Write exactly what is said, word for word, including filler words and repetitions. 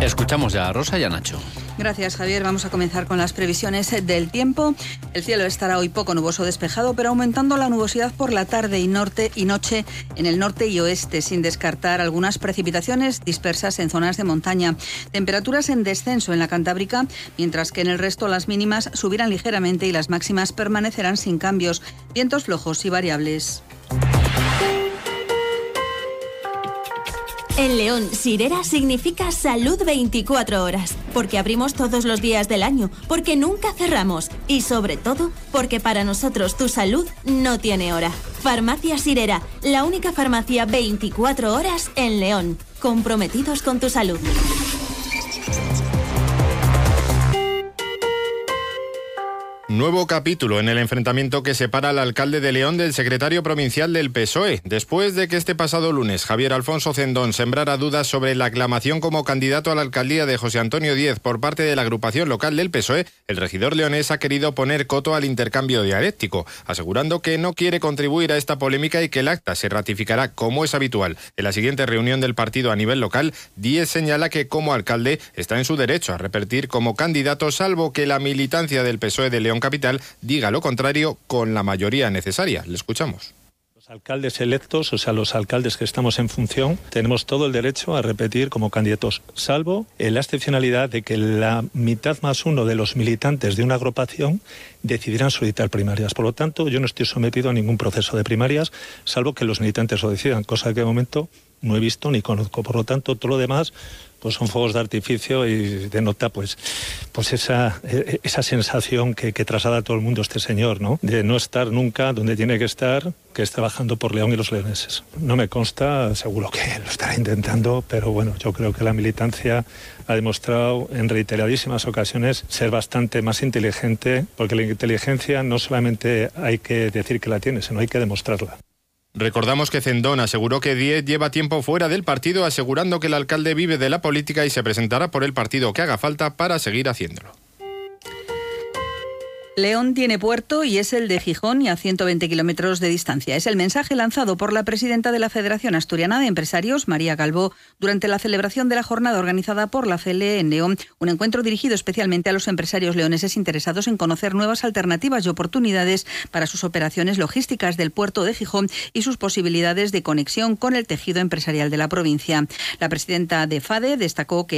Escuchamos ya a Rosa y a Nacho. Gracias, Javier. Vamos a comenzar con las previsiones del tiempo. El cielo estará hoy poco nuboso despejado, pero aumentando la nubosidad por la tarde y norte y noche en el norte y oeste, sin descartar algunas precipitaciones dispersas en zonas de montaña. Temperaturas en descenso en la Cantábrica, mientras que en el resto las mínimas subirán ligeramente y las máximas permanecerán sin cambios. Vientos flojos y variables. En León, Sirera significa salud veinticuatro horas, porque abrimos todos los días del año, porque nunca cerramos y sobre todo, porque para nosotros tu salud no tiene hora. Farmacia Sirera, la única farmacia veinticuatro horas en León, comprometidos con tu salud. Nuevo capítulo en el enfrentamiento que separa al alcalde de León del secretario provincial del P S O E. Después de que este pasado lunes Javier Alfonso Cendón sembrara dudas sobre la aclamación como candidato a la alcaldía de José Antonio Díez por parte de la agrupación local del P S O E, el regidor leonés ha querido poner coto al intercambio dialéctico, asegurando que no quiere contribuir a esta polémica y que el acta se ratificará, como es habitual, en la siguiente reunión del partido a nivel local. Díez señala que como alcalde está en su derecho a repetir como candidato, salvo que la militancia del P S O E de León Capital diga lo contrario con la mayoría necesaria. Le escuchamos. Los alcaldes electos, o sea, los alcaldes que estamos en función, tenemos todo el derecho a repetir como candidatos, salvo en la excepcionalidad de que la mitad más uno de los militantes de una agrupación decidirán solicitar primarias. Por lo tanto, yo no estoy sometido a ningún proceso de primarias, salvo que los militantes lo decidan, cosa que de momento no he visto ni conozco. Por lo tanto, todo lo demás pues son fuegos de artificio y denota pues, pues esa, esa sensación que, que traslada a todo el mundo este señor, ¿no? De no estar nunca donde tiene que estar, que es trabajando por León y los leoneses. No me consta, seguro que lo estará intentando, pero bueno, yo creo que la militancia ha demostrado en reiteradísimas ocasiones ser bastante más inteligente, porque la inteligencia no solamente hay que decir que la tiene, sino hay que demostrarla. Recordamos que Cendón aseguró que Díez lleva tiempo fuera del partido, asegurando que el alcalde vive de la política y se presentará por el partido que haga falta para seguir haciéndolo. León tiene puerto y es el de Gijón y a ciento veinte kilómetros de distancia. Es el mensaje lanzado por la presidenta de la Federación Asturiana de Empresarios, María Calvo, durante la celebración de la jornada organizada por la C L E en León, un encuentro dirigido especialmente a los empresarios leoneses interesados en conocer nuevas alternativas y oportunidades para sus operaciones logísticas del puerto de Gijón y sus posibilidades de conexión con el tejido empresarial de la provincia. La presidenta de FADE destacó que